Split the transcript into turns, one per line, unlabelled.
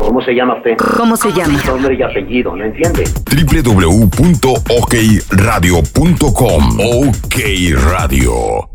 ¿Cómo se llama usted?
¿Cómo se llama?
Nombre y apellido, ¿no entiende?
www.okradio.com. OK Radio.